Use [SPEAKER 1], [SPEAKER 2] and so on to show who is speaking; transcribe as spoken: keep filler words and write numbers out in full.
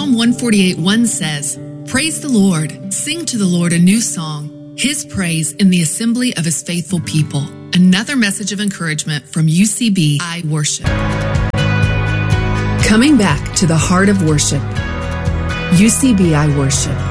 [SPEAKER 1] Psalm one forty-eight one says, "Praise the Lord, sing to the Lord a new song, his praise in the assembly of his faithful people." Another message of encouragement from U C B I Worship. Coming back to the heart of worship, U C B I Worship.